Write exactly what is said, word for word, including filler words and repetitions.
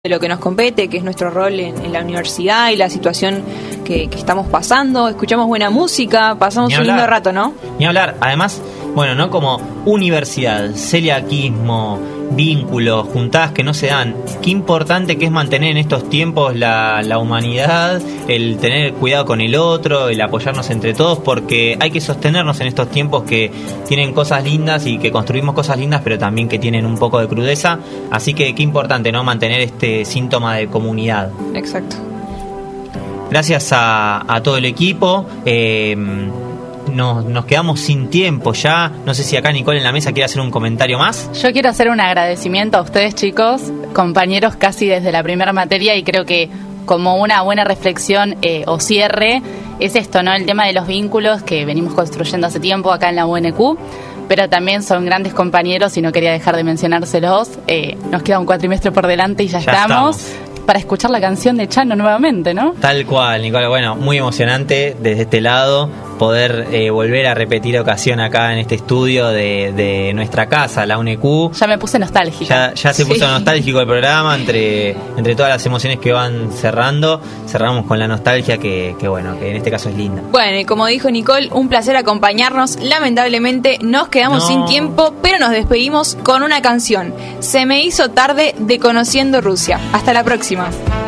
de lo que nos compete, que es nuestro rol en, en la universidad y la situación que, que estamos pasando. Escuchamos buena música, pasamos un lindo rato, ¿no? Ni hablar, además, bueno, ¿no? Como universidad, celiaquismo, vínculos, juntadas que no se dan. Qué importante que es mantener en estos tiempos la, la humanidad, el tener cuidado con el otro, el apoyarnos entre todos, porque hay que sostenernos en estos tiempos que tienen cosas lindas y que construimos cosas lindas, pero también que tienen un poco de crudeza. Así que qué importante, ¿no? Mantener este síntoma de comunidad. Exacto. Gracias a, a todo el equipo. Eh, Nos, nos quedamos sin tiempo ya. No sé si acá Nicole en la mesa quiere hacer un comentario más. Yo quiero hacer un agradecimiento a ustedes, chicos, compañeros casi desde la primera materia, y creo que como una buena reflexión eh, o cierre es esto, ¿no? El tema de los vínculos que venimos construyendo hace tiempo acá en la U N Q, pero también son grandes compañeros y no quería dejar de mencionárselos. Eh, nos queda un cuatrimestre por delante y ya, ya estamos. estamos para escuchar la canción de Chano nuevamente, ¿no? Tal cual, Nicole. Bueno, muy emocionante desde este lado poder eh, volver a repetir ocasión acá en este estudio de, de nuestra casa, la U N Q. Ya me puse nostálgica. Ya, ya se puso sí. nostálgico el programa, entre, entre todas las emociones que van cerrando, cerramos con la nostalgia que, que bueno, que en este caso es linda. Bueno, y como dijo Nicole, un placer acompañarnos. Lamentablemente nos quedamos no. sin tiempo, pero nos despedimos con una canción. Se me hizo tarde de Conociendo Rusia. Hasta la próxima.